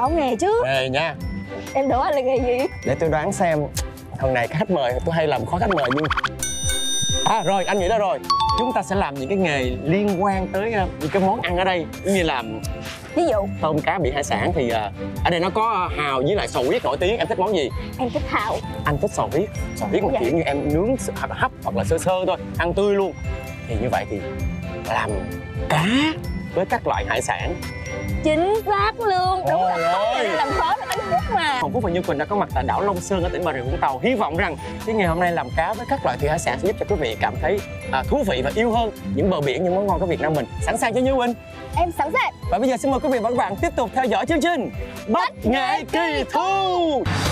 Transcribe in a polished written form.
Có nghề chứ. Nghề nha. Em đố anh là nghề gì? Để tôi đoán xem. Lần này khách mời tôi hay làm khó khách mời nhưng... À rồi, anh nghĩ ra rồi. Chúng ta sẽ làm những cái nghề liên quan tới những cái món ăn ở đây. Giống như là Ví dụ tôm cá biển hải sản thì ở đây nó có hàu với lại sò huyết nổi tiếng. Em thích món gì? em thích hàu. Anh thích sò huyết. Sò huyết mà Dạ. kiểu như em nướng hoặc là hấp hoặc là sơ sơ thôi, ăn tươi luôn. Thì như vậy thì làm cá với các loại hải sản. Chính xác luôn. Đúng Ôi rồi. ơi. Làm khó được anh Phúc mà. Hồng Phúc và Như Quỳnh đã có mặt tại đảo Long Sơn ở tỉnh Bà Rịa Vũng Tàu. Hy vọng rằng cái ngày hôm nay làm cá với các loại thủy hải sản sẽ giúp cho quý vị cảm thấy thú vị và yêu hơn những bờ biển, những món ngon của Việt Nam mình. Sẵn sàng cho Như Quỳnh? Em sẵn sàng. Và bây giờ xin mời quý vị và các bạn tiếp tục theo dõi chương trình Bách Nghệ Kỳ Thu.